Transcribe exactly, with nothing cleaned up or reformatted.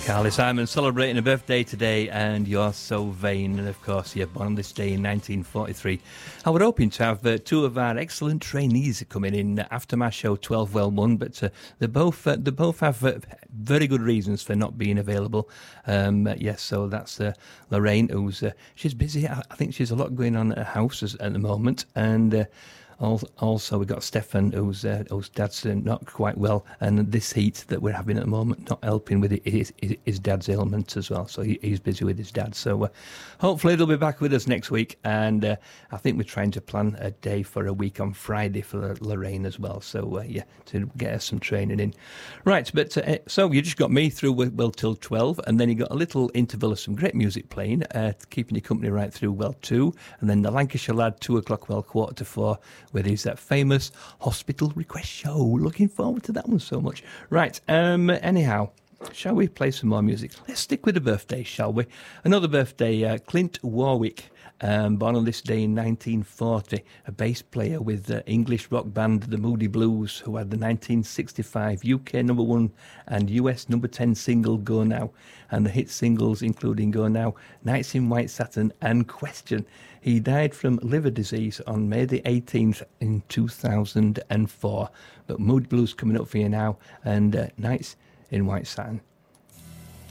Carly Simon celebrating a birthday today, and You're So Vain. And of course, you're born on this day in nineteen forty-three. And we're hoping to have uh, two of our excellent trainees coming in after my show, twelve Well Won, but uh, they both uh, they both have uh, very good reasons for not being available. Um, uh, yes, so that's uh, Lorraine, who's uh, she's busy. I, I think she's a lot going on at her house as, at the moment, and. Uh, Also, we've got Stefan, who's, uh, whose dad's uh, not quite well, and this heat that we're having at the moment not helping with it, his, his dad's ailment as well, so he, he's busy with his dad. So uh, hopefully they'll be back with us next week, and uh, I think we're trying to plan a day for a week on Friday for Lorraine as well, so uh, yeah, to get us some training in. Right, but uh, so you just got me through, well, till twelve, and then you got a little interval of some great music playing, uh, keeping you company right through, well, two, and then the Lancashire Lad, two o'clock, well, quarter to four, with his that famous hospital request show. Looking forward to that one so much. Right, um, anyhow, shall we play some more music? Let's stick with the birthday, shall we? Another birthday, uh, Clint Warwick, um, born on this day in nineteen forty, a bass player with the English rock band The Moody Blues, who had the nineteen sixty-five U K number one and U S number ten single Go Now, and the hit singles including Go Now, Nights in White Satin and Question. He died from liver disease on May the eighteenth in two thousand four. But Moody Blues coming up for you now, and uh, Nights in White Satin.